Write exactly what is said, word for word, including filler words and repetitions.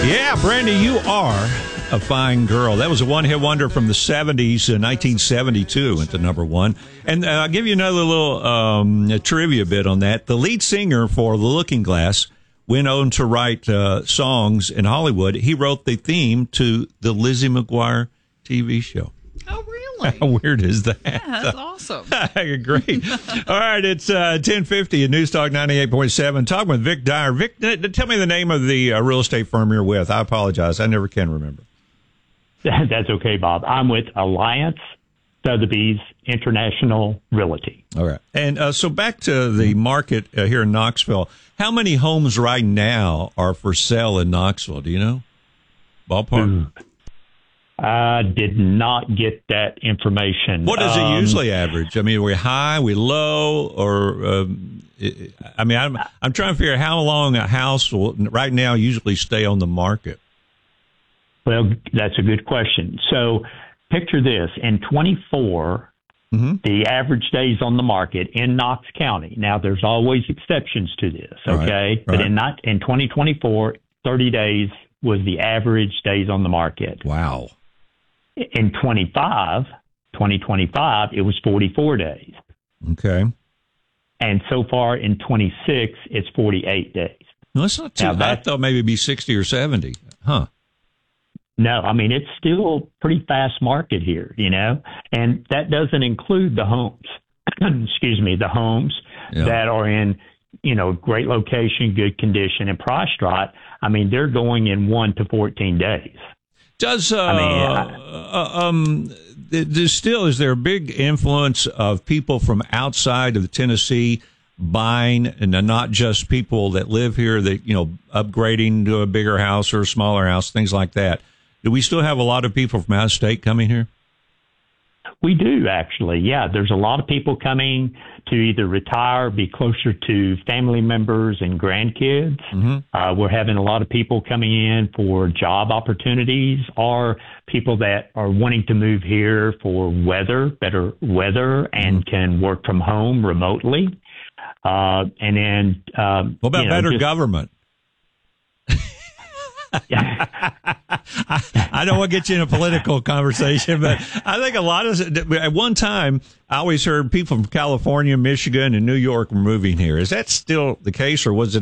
Yeah, Brandy, you are a fine girl. That was a one-hit wonder from the seventies, uh, nineteen seventy-two, went to number one. And uh, I'll give you another little um, trivia bit on that. The lead singer for The Looking Glass went on to write uh, songs in Hollywood. He wrote the theme to the Lizzie McGuire T V show. Oh, really? How weird is that? Yeah, that's awesome. Great. All right, it's uh, ten fifty at News Talk ninety-eight point seven. Talking with Vic Dyer. Vic, tell me the name of the uh, real estate firm you're with. I apologize. I never can remember. That's okay, Bob. I'm with Alliance Sotheby's International Realty. All right. And uh, so back to the market uh, here in Knoxville. How many homes right now are for sale in Knoxville? Do you know? Ballpark? Ooh. I did not get that information. What does it um, usually average? I mean, are we high, are we low, or um, it, I mean, I'm I'm trying to figure out how long a house will right now usually stay on the market. Well, that's a good question. So, picture this: in twenty-four, mm-hmm. the average days on the market in Knox County. Now, there's always exceptions to this, okay? Right, but right. in not in twenty twenty-four, thirty days was the average days on the market. Wow. In twenty-five, twenty twenty-five, it was forty-four days. Okay. And so far in twenty-six, it's forty-eight days. No, that's not too. I thought maybe it'd be sixty or seventy. Huh. No, I mean, it's still a pretty fast market here, you know, and that doesn't include the homes, excuse me, the homes yeah. that are in, you know, great location, good condition, and price right. I mean, they're going in one to fourteen days. Does, uh, I mean, I, uh, um, there's still, is there a big influence of people from outside of Tennessee buying, and not just people that live here that, you know, upgrading to a bigger house or a smaller house, things like that? Do we still have a lot of people from out of state coming here? We do, actually. Yeah, there's a lot of people coming to either retire, be closer to family members and grandkids. Mm-hmm. Uh, we're having a lot of people coming in for job opportunities, or people that are wanting to move here for weather, better weather, and mm-hmm. can work from home remotely. Uh, and then, um, what about you know, better just, government? I, I don't want to get you in a political conversation, but I think a lot of at one time I always heard people from California, Michigan, and New York were moving here. Is that still the case, or was it